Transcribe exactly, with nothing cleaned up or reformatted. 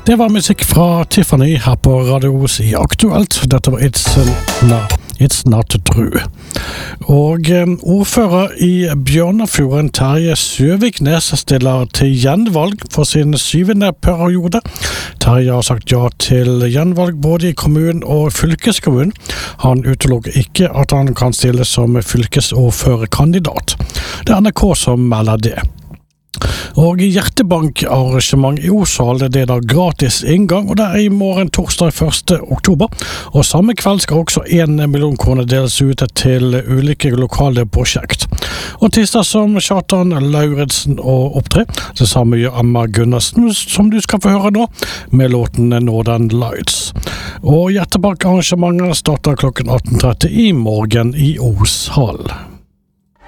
Det var musikk fra Tiffany her på Radio Os i Aktuelt. Dette var It's, uh, It's Not True. Og um, ordfører i Bjørnafjorden, Terje Søviknes, stiller til gjenvalg for sin syvende periode. Terje har sagt ja til gjenvalg både i kommunen og fylkeskommunen. Han utelukker ikke at han kan stille som fylkesordførerkandidat. Det er N R K som melder det. Og hjertebankarrangement i Oshall, det er da gratis inngang, og det er i morgen torsdag første oktober. Og samme kveld skal også en million kroner deles ut til ulike lokale prosjekt. Og tirsdag som Kjartan Lauritsen og opptre, det samme gjør Emma Gunnarsen, som du skal få høre nå, med låten Northern Lights. Og hjertebankarrangementet starter klokken atten tretti i morgen i Oshall.